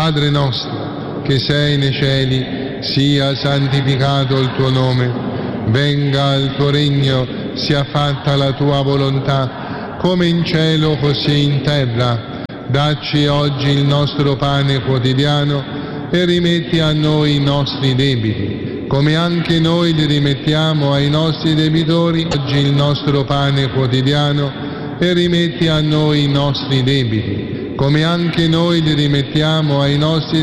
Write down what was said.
Padre nostro, che sei nei cieli, sia santificato il tuo nome, venga il tuo regno, sia fatta la tua volontà, come in cielo così in terra. Dacci oggi il nostro pane quotidiano e rimetti a noi i nostri debiti, come anche noi li rimettiamo ai nostri debitori. Oggi il nostro pane quotidiano e rimetti a noi i nostri debiti, come anche noi li rimettiamo ai nostri